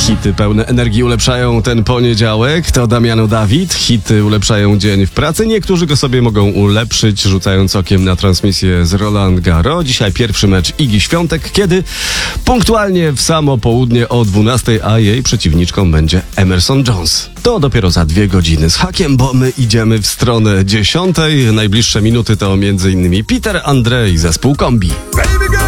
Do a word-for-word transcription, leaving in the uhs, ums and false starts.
Hity pełne energii ulepszają ten poniedziałek. To Damiano Dawid. Hity ulepszają dzień w pracy. Niektórzy go sobie mogą ulepszyć, rzucając okiem na transmisję z Roland Garros. Dzisiaj pierwszy mecz Igi Świątek, kiedy punktualnie w samo południe o dwunastej, a jej przeciwniczką będzie Emerson Jones. To dopiero za dwie godziny z hakiem, bo my idziemy w stronę dziesiątej. Najbliższe minuty to między innymi Peter Andre i zespół Kombi. Baby girl.